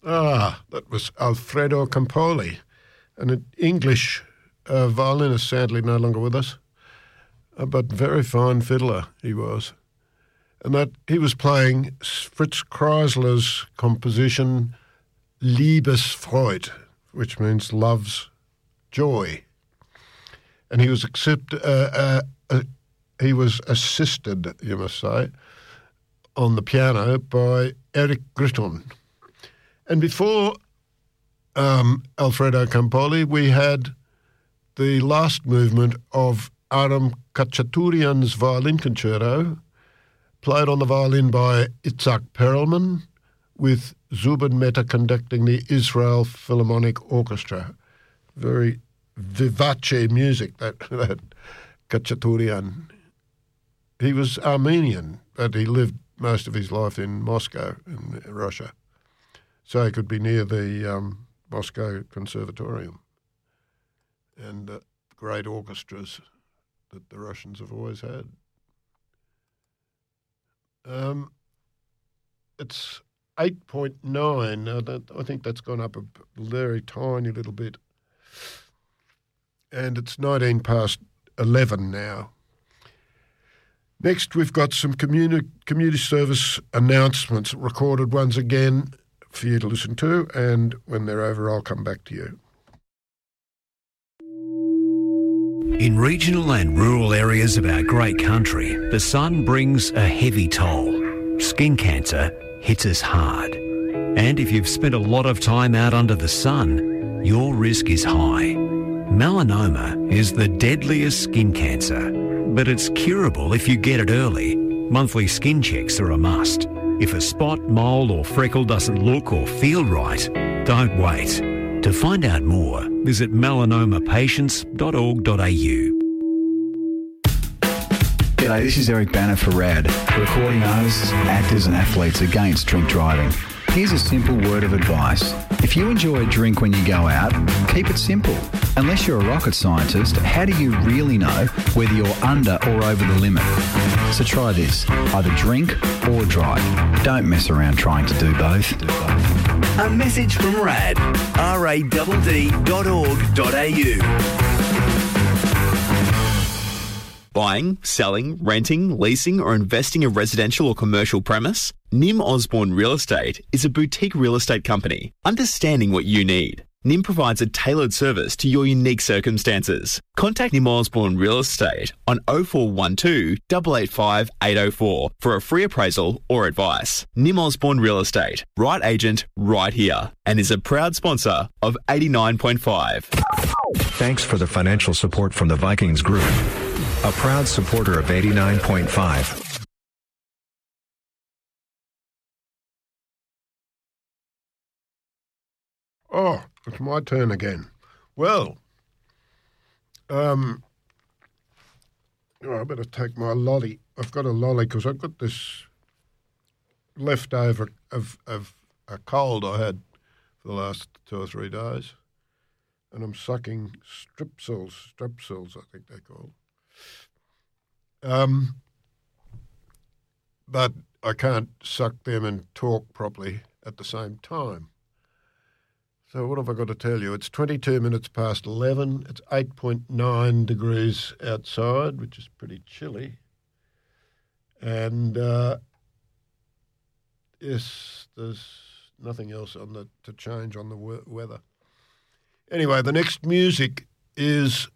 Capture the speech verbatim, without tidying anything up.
Ah, that was Alfredo Campoli, an English uh, violinist, sadly no longer with us, uh, but very fine fiddler he was. And that he was playing Fritz Kreisler's composition Liebesfreude, which means love's joy. And he was accept, uh, uh, uh, he was assisted, you must say, on the piano by Eric Gritton. And before um, Alfredo Campoli, we had the last movement of Aram Khachaturian's violin concerto, played on the violin by Itzhak Perelman, with Zubin Mehta conducting the Israel Philharmonic Orchestra. Very vivace music, that, that Khachaturian. He was Armenian, but he lived most of his life in Moscow, in Russia. So he could be near the um, Moscow Conservatorium and uh, great orchestras that the Russians have always had. Um, it's eight point nine. Uh, that, I think that's gone up a very tiny little bit. And it's nineteen past eleven now. Next, we've got some communi- community service announcements, recorded ones again for you to listen to, and when they're over, I'll come back to you. In regional and rural areas of our great country, the sun brings a heavy toll. Skin cancer hits us hard. And if you've spent a lot of time out under the sun, your risk is high. Melanoma is the deadliest skin cancer, but it's curable if you get it early. Monthly skin checks are a must. If a spot, mole or freckle doesn't look or feel right, don't wait. To find out more, visit melanoma patients dot org dot a u. G'day, this is Eric Banner for RAD, recording artists, actors and athletes against drink driving. Here's a simple word of advice. If you enjoy a drink when you go out, keep it simple. Unless you're a rocket scientist, how do you really know whether you're under or over the limit? So try this. Either drink or drive. Don't mess around trying to do both. A message from RAD. R A D D dot org dot a u. Buying, selling, renting, leasing or investing a residential or commercial premise? Nim Osborne Real Estate is a boutique real estate company, understanding what you need. Nim provides a tailored service to your unique circumstances. Contact Nim Osborne Real Estate on oh four one two, eight eight five, eight oh four for a free appraisal or advice. Nim Osborne Real Estate, right agent, right here, and is a proud sponsor of eighty-nine point five. Thanks for the financial support from the Vikings Group, a proud supporter of eighty-nine point five. Oh, it's my turn again. Well, um, oh, I better take my lolly. I've got a lolly because I've got this leftover of, of a cold I had for the last two or three days. And I'm sucking strepsils, strepsils, I think they're called. Um, but I can't suck them and talk properly at the same time. So what have I got to tell you? It's twenty-two minutes past eleven. It's eight point nine degrees outside, which is pretty chilly. And, uh, yes, there's nothing else on the to change on the we- weather. Anyway, the next music is